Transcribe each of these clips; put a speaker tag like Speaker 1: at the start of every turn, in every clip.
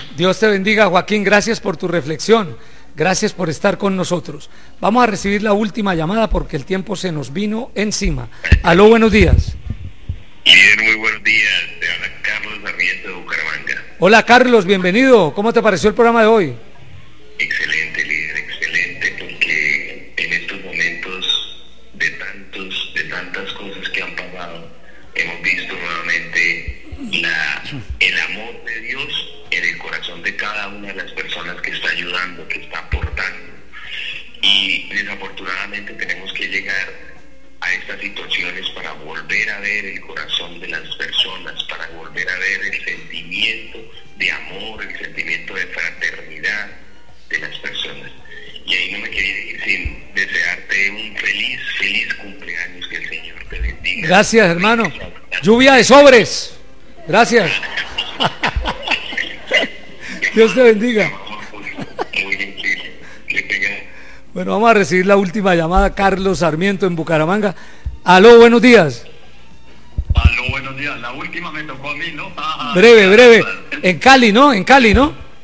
Speaker 1: Dios te bendiga, Joaquín, gracias por tu reflexión, gracias por estar con nosotros. Vamos a recibir la última llamada porque el tiempo se nos vino encima. Aló, buenos días.
Speaker 2: Líder, muy buenos días, te habla Carlos Sarmiento de Bucaramanga.
Speaker 1: Hola Carlos, bienvenido, ¿cómo te pareció el programa de hoy?
Speaker 2: Excelente, líder, excelente, porque en estos momentos de tantas cosas que han pasado, hemos visto nuevamente el amor de Dios en el corazón de cada una de las personas que está ayudando, que está aportando. Y desafortunadamente tenemos que llegar a estas situaciones para volver a ver el corazón de las personas, para volver a ver el sentimiento de amor, el sentimiento de fraternidad de las personas. Y ahí no me quería ir sin desearte un feliz cumpleaños, que el Señor te bendiga.
Speaker 1: Gracias, hermano. Lluvia de sobres. Gracias. Dios te bendiga.
Speaker 2: Muy gentil. Que tenga.
Speaker 1: Bueno, vamos a recibir la última llamada, Carlos Sarmiento en Bucaramanga. Aló, buenos días.
Speaker 3: Aló, buenos días. La última me tocó a mí, ¿no?
Speaker 1: Breve. En Cali, ¿no? En Cali,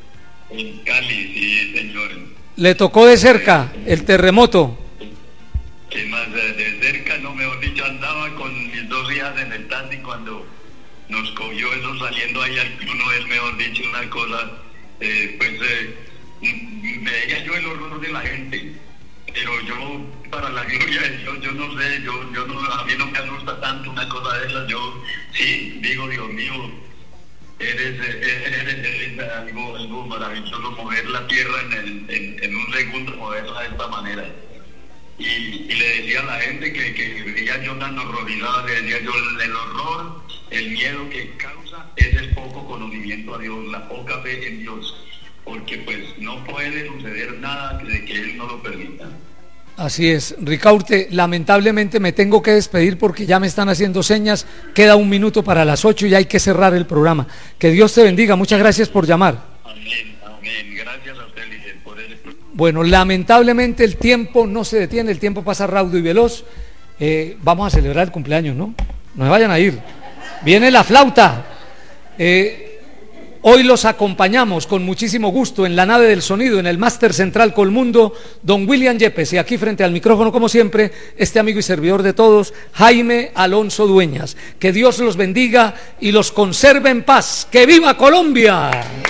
Speaker 3: sí, señor.
Speaker 1: Le tocó de cerca el terremoto.
Speaker 3: Que más de cerca, no, mejor dicho, andaba con mis 2 hijas en el taxi cuando nos cogió eso saliendo ahí al club, no es mejor dicho una cosa, veía yo el horror de la gente, pero yo, para la gloria de Dios, yo no sé, yo no, a mí no me asusta tanto una cosa de esas, yo sí digo, Dios mío, eres algo maravilloso, mover la tierra en un segundo, moverla de esta manera. Y le decía a la gente que veía yo tan horrorizado, le decía yo, el horror, el miedo que causa es el poco conocimiento a Dios, la poca fe en Dios, porque pues no puede suceder nada de que Él no lo permita.
Speaker 1: Así es, Ricaurte, lamentablemente me tengo que despedir porque ya me están haciendo señas, queda 1 minuto para las 8 y hay que cerrar el programa. Que Dios te bendiga, muchas gracias por llamar.
Speaker 3: Amén, gracias a usted, líder, por el...
Speaker 1: Bueno, lamentablemente el tiempo no se detiene, el tiempo pasa raudo y veloz. Vamos a celebrar el cumpleaños, ¿no? No se vayan a ir. Viene la flauta. Hoy los acompañamos con muchísimo gusto en la nave del sonido, en el Máster Central Colmundo, don William Yepes, y aquí frente al micrófono, como siempre, este amigo y servidor de todos, Jaime Alonso Dueñas. Que Dios los bendiga y los conserve en paz. ¡Que viva Colombia!